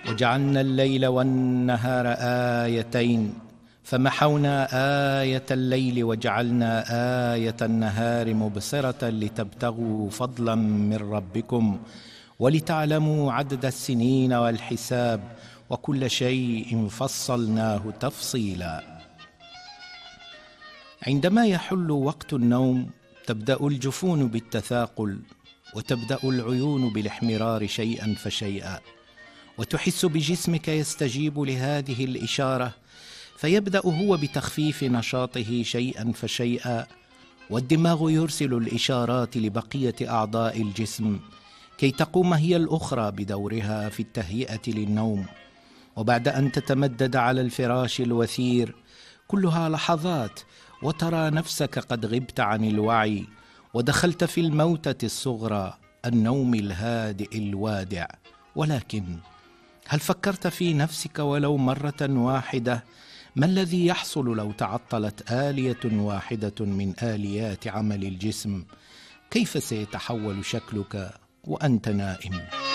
وجعلنا الليل والنهار آيتين فمحونا آية الليل وجعلنا آية النهار مبصرة لتبتغوا فضلا من ربكم ولتعلموا عدد السنين والحساب وكل شيء فصلناه تفصيلا. عندما يحل وقت النوم تبدأ الجفون بالتثاقل، وتبدأ العيون بالاحمرار شيئا فشيئا، وتحس بجسمك يستجيب لهذه الإشارة، فيبدأ هو بتخفيف نشاطه شيئا فشيئا، والدماغ يرسل الإشارات لبقية أعضاء الجسم كي تقوم هي الأخرى بدورها في التهيئة للنوم. وبعد أن تتمدد على الفراش الوثير كلها لحظات، وترى نفسك قد غبت عن الوعي ودخلت في الموتة الصغرى، النوم الهادئ الوادع. ولكن هل فكرت في نفسك ولو مرة واحدة ما الذي يحصل لو تعطلت آلية واحدة من آليات عمل الجسم؟ كيف سيتحول شكلك وأنت نائم؟